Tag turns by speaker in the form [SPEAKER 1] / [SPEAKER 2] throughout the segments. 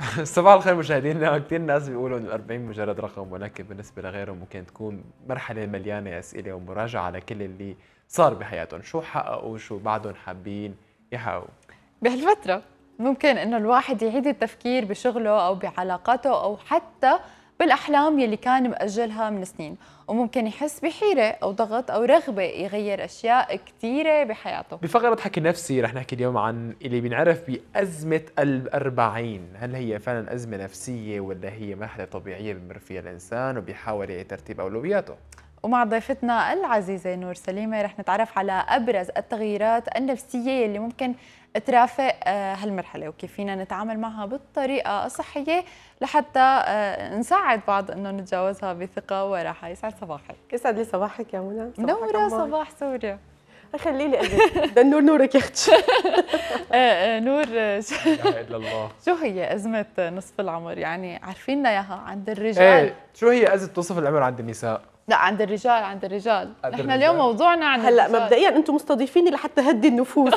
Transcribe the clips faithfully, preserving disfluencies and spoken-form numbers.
[SPEAKER 1] صباح الخير مشاهدينا. كثير ناس بيقولوا انه الأربعين مجرد رقم، ولكن بالنسبه لغيرهم ممكن تكون مرحله مليانه اسئله ومراجعه على كل اللي صار بحياتهم، شو حققوا شو بعدهم حابين يحققوا.
[SPEAKER 2] بهالفترة ممكن انه الواحد يعيد التفكير بشغله او بعلاقاته او حتى بالاحلام يلي كان مأجلها من سنين، وممكن يحس بحيرة او ضغط او رغبة يغير اشياء كثيرة بحياته.
[SPEAKER 1] بفقرة حكي نفسي رح نحكي اليوم عن اللي بينعرف بأزمة الأربعين. هل هي فعلا أزمة نفسية ولا هي مرحلة طبيعية بمر فيها الإنسان وبيحاول يعيد ترتيب أولوياته؟
[SPEAKER 2] ومع ضيفتنا العزيزة نور سليمة رح نتعرف على أبرز التغييرات النفسية اللي ممكن ترافق هالمرحلة، وكيف فينا نتعامل معها بالطريقة الصحية لحتى نساعد بعض إنه نتجاوزها بثقة وراحة. يسعد صباحك.
[SPEAKER 3] يسعد لي صباحك يا منى.
[SPEAKER 2] نورة صباح سوريا.
[SPEAKER 3] خلي لي قلبك ده النور نورك يا اختي.
[SPEAKER 2] نور
[SPEAKER 1] لا اله الا الله.
[SPEAKER 2] شو هي أزمة نصف العمر؟ يعني عارفيننا إياها عند الرجال.
[SPEAKER 1] ايه شو هي أزمة نصف العمر عند النساء؟
[SPEAKER 2] لا عند الرجال عند الرجال نحن اليوم موضوعنا عن
[SPEAKER 3] هلا مبدئيا انتم مستضيفيني لحتى هدي النفوس.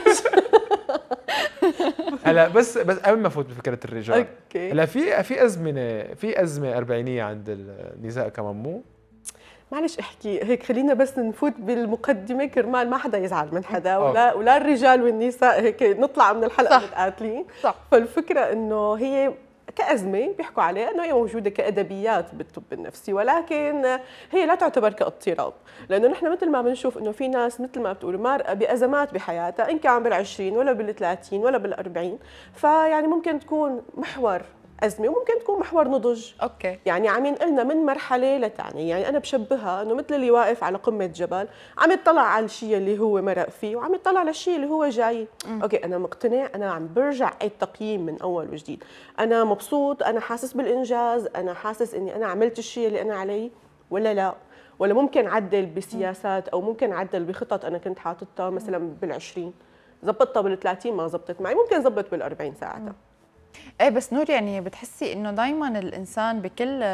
[SPEAKER 1] هلا بس بس قبل ما افوت بفكره الرجال،
[SPEAKER 3] اوكي
[SPEAKER 1] هلا في في ازمه في ازمه اربعينيه عند النساء كمان مو؟
[SPEAKER 3] معلش احكي هيك، خلينا بس نفوت بالمقدمه كرمال ما حدا يزعل من حدا، ولا ولا الرجال والنساء هيك نطلع من الحلقه متقاتلين.
[SPEAKER 2] صح.
[SPEAKER 3] فالفكره انه هي كأزمة بيحكوا عليها أنه هي موجودة كأدبيات بالطب النفسي، ولكن هي لا تعتبر كاضطراب، لأنه نحن مثل ما بنشوف أنه في ناس مثل ما بتقولوا مارقة بأزمات بحياتها، إن كان بالعشرين ولا بالثلاثين ولا بالأربعين، فيعني ممكن تكون محور أزمة وممكن تكون محور نضج.
[SPEAKER 2] اوكي.
[SPEAKER 3] يعني عم ينقلنا من مرحلة لثانية، يعني أنا بشبهها إنه مثل اللي واقف على قمة جبل عم يطلع على الشيء اللي هو مرق فيه وعم يطلع على الشيء اللي هو جاي. م. أوكي أنا مقتنع، أنا عم برجع أعيد تقييم من أول وجديد، أنا مبسوط، أنا حاسس بالإنجاز، أنا حاسس إني أنا عملت الشيء اللي أنا عليه ولا لا، ولا ممكن عدل بسياسات أو ممكن عدل بخطط أنا كنت حاططها مثلا بالعشرين زبطتها بالثلاثين ما زبطت معي، ممكن زبط بالأربعين ساعتها.
[SPEAKER 2] ايه بس نور يعني بتحسي انه دائما الانسان بكل